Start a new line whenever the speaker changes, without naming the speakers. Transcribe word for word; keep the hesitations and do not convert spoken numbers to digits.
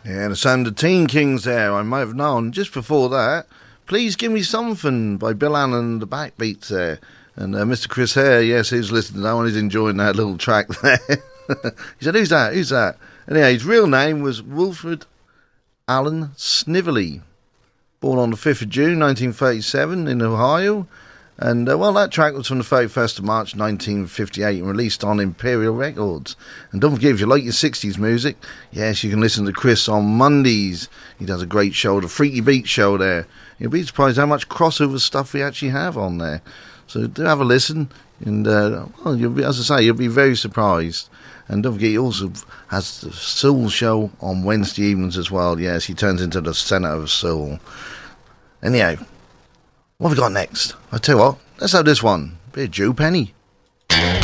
Yeah, the sound of Teen Kings there, I might have known. Just before that, Please Give Me Something by Bill Allen and the Backbeats there. And uh, Mister Chris Hare, yes, he's listening to that one. He's enjoying that little track there. He said, who's that? Who's that? Anyway, his real name was Wilfred Allen Snively. Born on the fifth of June, nineteen thirty-seven in Ohio. And, uh, well, that track was from the thirty-first of March, nineteen fifty-eight, and released on Imperial Records. And don't forget, if you like your sixties music, yes, you can listen to Chris on Mondays. He does a great show, the Freaky Beat Show there. You'll be surprised how much crossover stuff we actually have on there. So do have a listen, and, uh, well, you'll be, as I say, you'll be very surprised. And don't forget, he also has the Soul Show on Wednesday evenings as well. Yes, he turns into the centre of soul. Anyhow, what have we got next? I tell you what, let's have this one. Bit of Joe Penny.